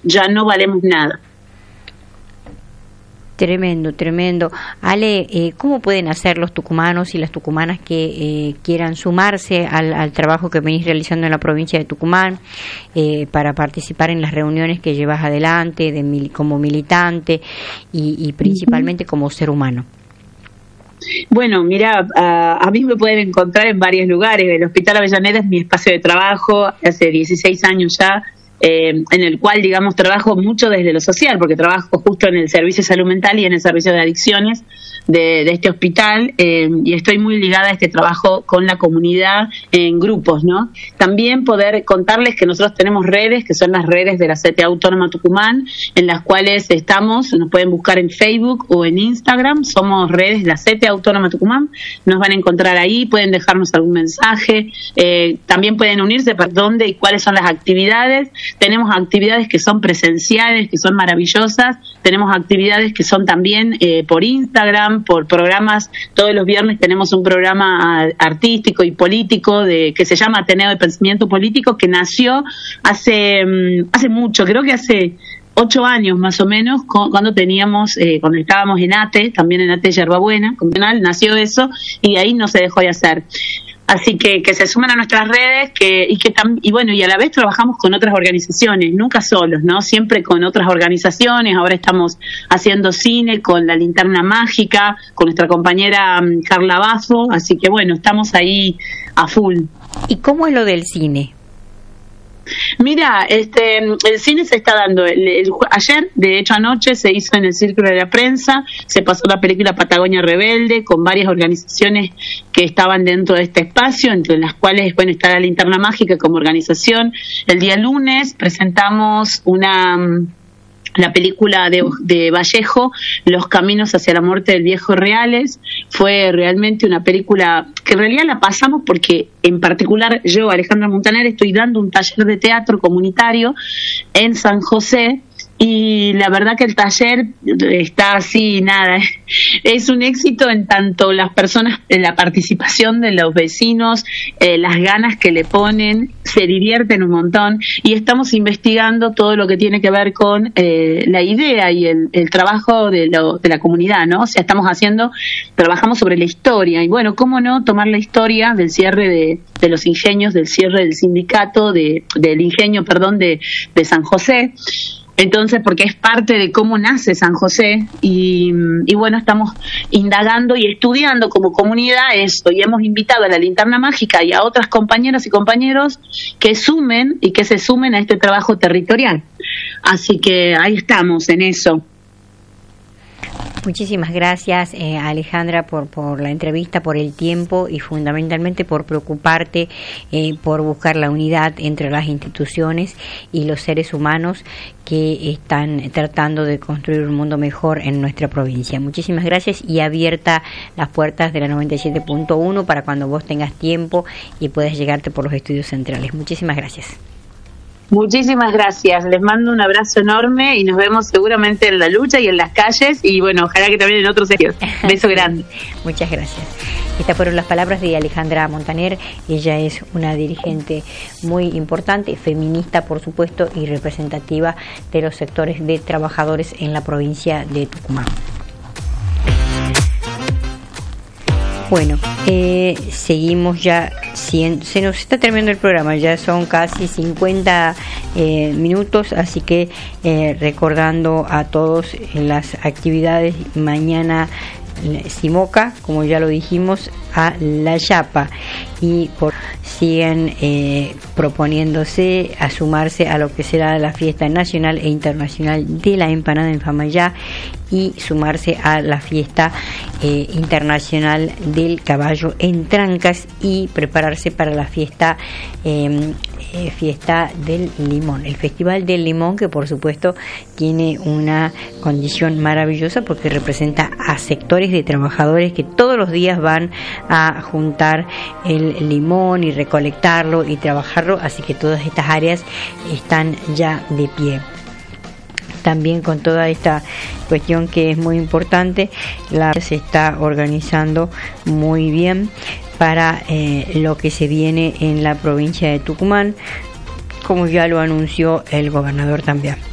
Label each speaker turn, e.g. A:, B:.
A: ya no valemos nada.
B: Tremendo, tremendo. Ale, ¿cómo pueden hacer los tucumanos y las tucumanas que quieran sumarse al trabajo que venís realizando en la provincia de Tucumán para participar en las reuniones que llevas adelante como militante y principalmente como ser humano?
A: Bueno, mira, a mí me pueden encontrar en varios lugares. El Hospital Avellaneda es mi espacio de trabajo hace 16 años ya, en el cual, digamos, trabajo mucho desde lo social, porque trabajo justo en el servicio de salud mental y en el servicio de adicciones de este hospital, y estoy muy ligada a este trabajo con la comunidad en grupos, ¿no? También poder contarles que nosotros tenemos redes, que son las redes de la CTA Autónoma Tucumán, en las cuales estamos, nos pueden buscar en Facebook o en Instagram, somos redes la CTA Autónoma Tucumán, nos van a encontrar ahí, pueden dejarnos algún mensaje, también pueden unirse para dónde y cuáles son las actividades. Tenemos actividades que son presenciales, que son maravillosas, tenemos actividades que son también por Instagram, por programas. Todos los viernes tenemos un programa artístico y político que se llama Ateneo de Pensamiento Político, que nació hace mucho, creo que hace 8 años más o menos, cuando estábamos en ATE, también en ATE Yerbabuena, nació eso y ahí no se dejó de hacer. Así que se suman a nuestras redes y a la vez trabajamos con otras organizaciones, nunca solos, ¿no? Siempre con otras organizaciones. Ahora estamos haciendo cine con La Linterna Mágica, con nuestra compañera Carla Basso, así que bueno, estamos ahí a full.
B: ¿Y cómo es lo del cine?
A: Mira, el cine se está dando. Ayer, de hecho anoche, se hizo en el Círculo de la Prensa, se pasó la película Patagonia Rebelde con varias organizaciones que estaban dentro de este espacio, entre las cuales está La Linterna Mágica como organización. El día lunes presentamos la película de Vallejo, Los Caminos hacia la Muerte del Viejo Reales. Fue realmente una película que en realidad la pasamos porque en particular yo, Alejandra Montaner, estoy dando un taller de teatro comunitario en San José. Y la verdad que el taller está así, es un éxito en tanto las personas, la participación de los vecinos, las ganas que le ponen, se divierten un montón y estamos investigando todo lo que tiene que ver con la idea y el trabajo de la comunidad, ¿no? O sea, trabajamos sobre la historia y bueno, cómo no tomar la historia del cierre de los ingenios, del cierre del sindicato, del ingenio, de San José. Entonces, porque es parte de cómo nace San José y bueno, estamos indagando y estudiando como comunidad esto y hemos invitado a La Linterna Mágica y a otras compañeras y compañeros que se sumen a este trabajo territorial. Así que ahí estamos en eso.
B: Muchísimas gracias, Alejandra, por la entrevista, por el tiempo y fundamentalmente por preocuparte por buscar la unidad entre las instituciones y los seres humanos que están tratando de construir un mundo mejor en nuestra provincia. Muchísimas gracias y abierta las puertas de la 97.1 para cuando vos tengas tiempo y puedas llegarte por los estudios centrales. Muchísimas gracias.
A: Muchísimas gracias, les mando un abrazo enorme y nos vemos seguramente en la lucha y en las calles y bueno, ojalá que también en otros sitios. Beso grande.
B: Muchas gracias. Estas fueron las palabras de Alejandra Montaner. Ella es una dirigente muy importante, feminista por supuesto y representativa de los sectores de trabajadores en la provincia de Tucumán. Bueno, seguimos ya, se nos está terminando el programa, ya son casi 50 minutos, así que recordando a todos las actividades, mañana Simoca, como ya lo dijimos, a La Yapa y siguen proponiéndose a sumarse a lo que será la fiesta nacional e internacional de la empanada en Famayá y sumarse a la fiesta internacional del caballo en Trancas y prepararse para la fiesta del limón, el Festival del Limón, que por supuesto tiene una condición maravillosa porque representa a sectores de trabajadores que todos los días van a juntar el limón y recolectarlo y trabajarlo, así que todas estas áreas están ya de pie. También con toda esta cuestión que es muy importante, se está organizando muy bien para lo que se viene en la provincia de Tucumán, como ya lo anunció el gobernador también.